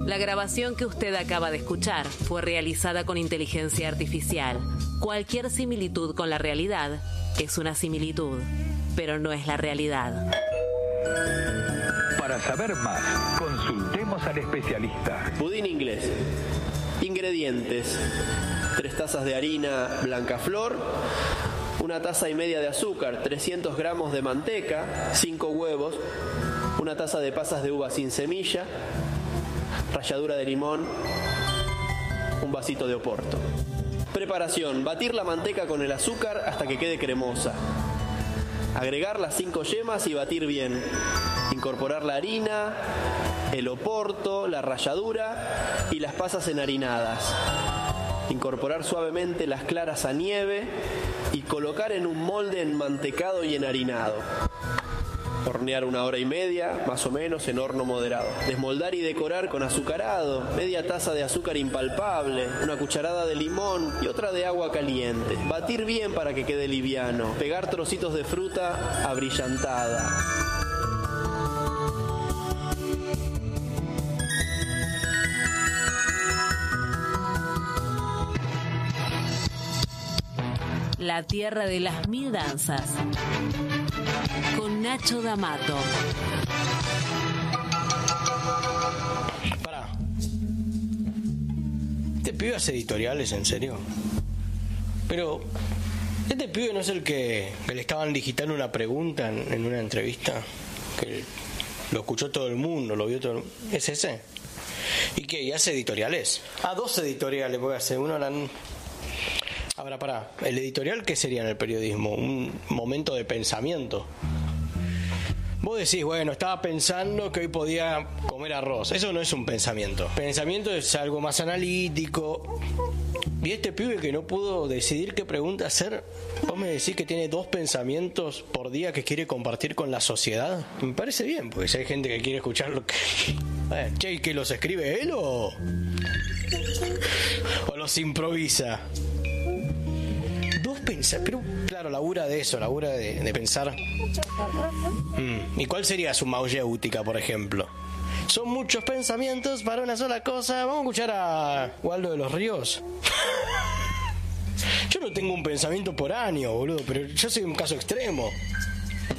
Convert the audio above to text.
La grabación que usted acaba de escuchar fue realizada con inteligencia artificial. Cualquier similitud con la realidad es una similitud, pero no es la realidad. Para saber más, consultemos al especialista. Budín inglés. Ingredientes: 3 tazas de harina Blancaflor, 1,5 tazas de azúcar, 300 gramos de manteca, 5 huevos, 1 taza de pasas de uva sin semilla, ralladura de limón, un vasito de oporto. Preparación: batir la manteca con el azúcar hasta que quede cremosa. Agregar las 5 yemas y batir bien. Incorporar la harina, el oporto, la ralladura y las pasas enharinadas. Incorporar suavemente las claras a nieve y colocar en un molde enmantecado y enharinado. Hornear 1 hora y media, más o menos, en horno moderado. Desmoldar y decorar con azucarado, media taza de azúcar impalpable, 1 cucharada de limón y otra de agua caliente. Batir bien para que quede liviano. Pegar trocitos de fruta abrillantada. La tierra de las 1000 danzas. Con Nacho D'Amato. Pará. ¿Este pibe hace editoriales, en serio? Pero, ¿este pibe no es el que le estaban digitando una pregunta en una entrevista? Que lo escuchó todo el mundo, lo vio todo el mundo. ¿Es ese? ¿Y qué? ¿Y hace editoriales? 2 editoriales puede hacer. Uno eran... Ahora, pará, ¿el editorial qué sería en el periodismo? Un momento de pensamiento. Vos decís, bueno, estaba pensando que hoy podía comer arroz. Eso no es un pensamiento. Pensamiento es algo más analítico. Y este pibe que no pudo decidir qué pregunta hacer, vos me decís que tiene 2 pensamientos por día que quiere compartir con la sociedad. Me parece bien, porque si hay gente que quiere escuchar lo que... Che, ¿y que los escribe él o los improvisa? Pero claro, labura de eso, labura de pensar. ¿Y cuál sería su maulléutica, por ejemplo? Son muchos pensamientos para una sola cosa. Vamos a escuchar a Waldo de los Ríos. Yo no tengo un pensamiento por año, boludo, pero yo soy un caso extremo.